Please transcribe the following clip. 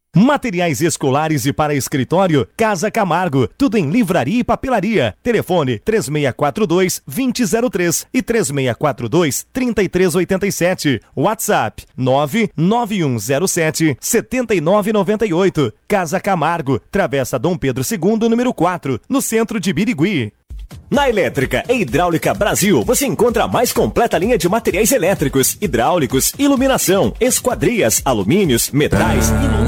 Materiais escolares e para escritório, Casa Camargo. Tudo em livraria e papelaria. Telefone 3642-2003 e 3642-3387. WhatsApp 99107-7998. Casa Camargo, Travessa Dom Pedro II, número 4, no centro de Birigui. Na Elétrica e Hidráulica Brasil, você encontra a mais completa linha de materiais elétricos, hidráulicos, iluminação, esquadrias, alumínios, metais e